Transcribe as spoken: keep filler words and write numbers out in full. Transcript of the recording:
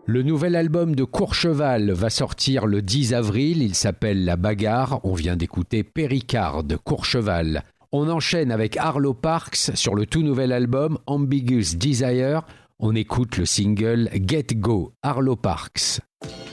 Le nouvel album de Courchevel va sortir le dix avril, il s'appelle La Bagarre, on vient d'écouter Péricarde, Courchevel. On enchaîne avec Arlo Parks sur le tout nouvel album Ambiguous Desire, on écoute le single Get Go, Arlo Parks.